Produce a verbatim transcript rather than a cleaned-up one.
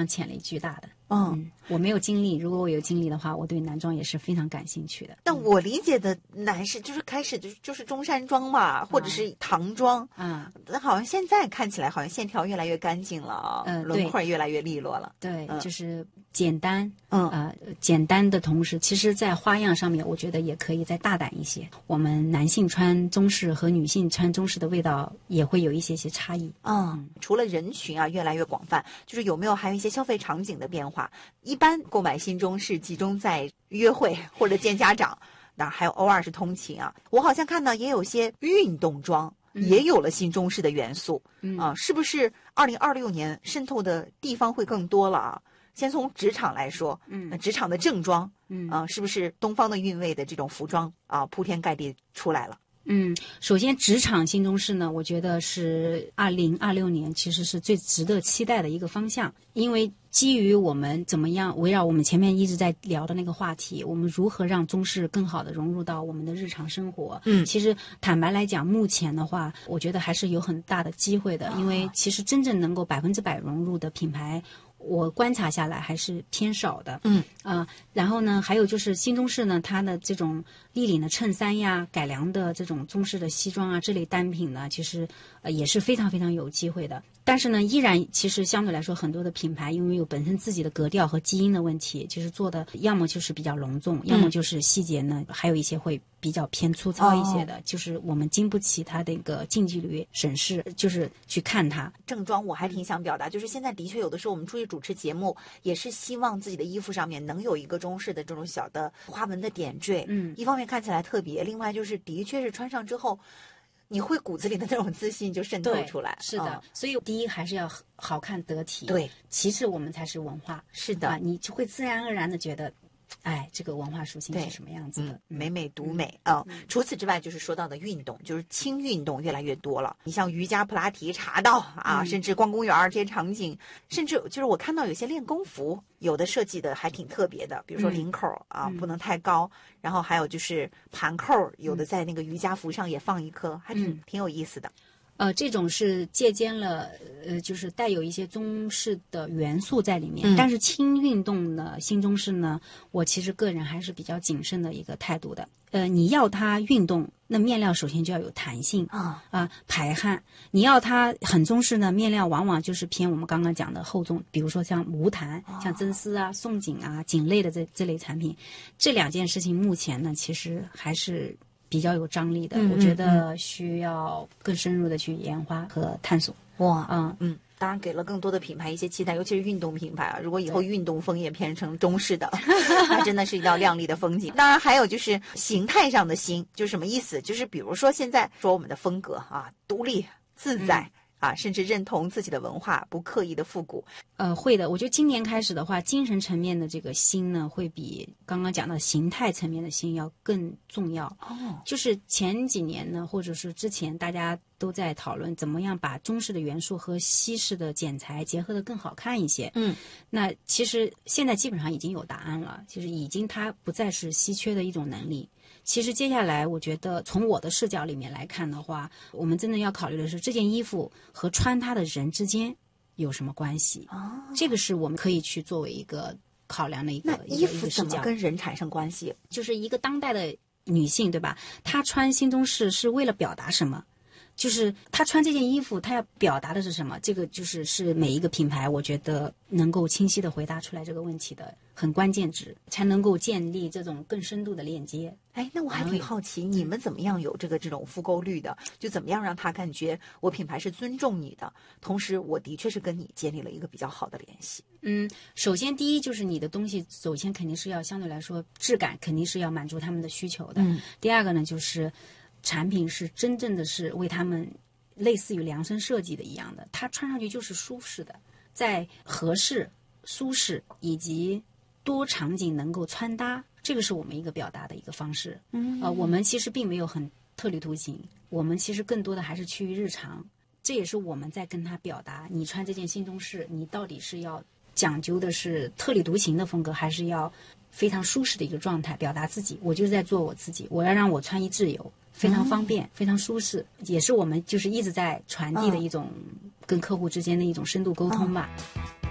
常潜力巨大的。 嗯, 嗯，我没有经历，如果我有经历的话，我对男装也是非常感兴趣的。 但我理解的男士就是开始就是就是中山装嘛，或者是唐装， 嗯， 那好像现在看起来好像线条越来越干净了啊， 嗯、呃， 轮廓越来越利落了。 对， 嗯、 就是简单， 嗯呃，简单的同时，其实在花样上面，我觉得也可以再大胆一些。我们男性穿中式和女性穿中式的味道也会有一些些差异。 嗯，除了人群啊越来越广泛，就是有没有还有一些消费场景的变化？一般购买新中式集中在约会或者见家长，那还有偶尔是通勤啊。我好像看到也有些运动装、嗯、也有了新中式的元素，嗯啊，是不是二零二六年渗透的地方会更多了啊？先从职场来说，嗯，职场的正装，嗯啊，是不是东方的韵味的这种服装啊铺天盖地出来了？ 嗯，首先职场新中式呢，我觉得是二零二六年其实是最值得期待的一个方向，因为基于我们怎么样围绕我们前面一直在聊的那个话题，我们如何让中式更好的融入到我们的日常生活。嗯，其实坦白来讲，目前的话，我觉得还是有很大的机会的，因为其实真正能够百分之百融入的品牌，我观察下来还是偏少的。嗯啊、呃，然后呢，还有就是新中式呢，它的这种立领的衬衫呀、改良的这种中式的西装啊这类单品呢，其实呃也是非常非常有机会的。但是呢，依然其实相对来说，很多的品牌因为有本身自己的格调和基因的问题，其实做的要么就是比较隆重，要么就是细节呢，还有一些会比较偏粗糙一些的，哦、就是我们经不起它的一个近距离审视，就是去看它。 正装我还挺想表达，就是现在的确有的时候我们出去主持节目，也是希望自己的衣服上面能有一个中式的这种小的花纹的点缀，嗯，一方面看起来特别，另外就是的确是穿上之后，你会骨子里的那种自信就渗透出来。 是的、嗯，所以第一还是要好看得体， 对， 其次我们才是文化。 是的、 啊、你就会自然而然的觉得，哎，这个文化属性是什么样子的？ 嗯、美美独美啊、嗯嗯！除此之外，就是说到的运动，就是轻运动越来越多了。你像瑜伽、普拉提、茶道啊，嗯、甚至逛公园这些场景，甚至就是我看到有些练功服，有的设计的还挺特别的，比如说领口、嗯、啊、嗯、不能太高，然后还有就是盘扣，有的在那个瑜伽服上也放一颗，还挺、嗯、挺有意思的。 呃，这种是借鉴了，呃，就是带有一些中式的元素在里面。嗯、但是轻运动呢，新中式呢，我其实个人还是比较谨慎的一个态度的。呃，你要它运动，那面料首先就要有弹性啊啊、呃，排汗。你要它很中式呢，面料往往就是偏我们刚刚讲的厚重，比如说像无弹、哦、像真丝啊、宋锦啊、锦类的这这类产品。这两件事情目前呢，其实还是比较有张力的，嗯嗯嗯，我觉得需要更深入的去研发和探索。 哇，嗯嗯，当然给了更多的品牌一些期待，尤其是运动品牌啊，如果以后运动风也变成中式的，那真的是一道亮丽的风景。当然还有就是形态上的新，就是什么意思？就是比如说现在说我们的风格啊，独立自在。嗯啊，甚至认同自己的文化，不刻意的复古。 呃，会的。我觉得今年开始的话，精神层面的这个新呢，会比刚刚讲的形态层面的新要更重要。哦，就是前几年呢，或者是之前，大家都在讨论怎么样把中式的元素和西式的剪裁结合得更好看一些。嗯，那其实现在基本上已经有答案了，就是已经它不再是稀缺的一种能力。其实接下来我觉得从我的视角里面来看的话，我们真的要考虑的是这件衣服和穿它的人之间有什么关系。哦，这个是我们可以去作为一个考量的一个。 那衣服怎么跟人产生关系？ 就是一个当代的女性，对吧？她穿新中式是为了表达什么？就是她穿这件衣服，她要表达的是什么？这个就是是每一个品牌，我觉得能够清晰地回答出来这个问题的很关键值，才能够建立这种更深度的链接。 哎，那我还挺好奇，你们怎么样有这个这种复购率的？就怎么样让他感觉我品牌是尊重你的，同时我的确是跟你建立了一个比较好的联系。 嗯，首先第一就是你的东西，首先肯定是要相对来说质感肯定是要满足他们的需求的。嗯，第二个呢就是产品是真正的是为他们类似于量身设计的一样的，它穿上去就是舒适的，在合适、舒适以及多场景能够穿搭。这个是我们一个表达的一个方式。嗯，呃，我们其实并没有很特立独行，我们其实更多的还是趋于日常。这也是我们在跟他表达，你穿这件新中式，你到底是要讲究的是特立独行的风格，还是要非常舒适的一个状态表达自己？我就是在做我自己，我要让我穿衣自由，非常方便，嗯、非常舒适，也是我们就是一直在传递的一种跟客户之间的一种深度沟通吧。嗯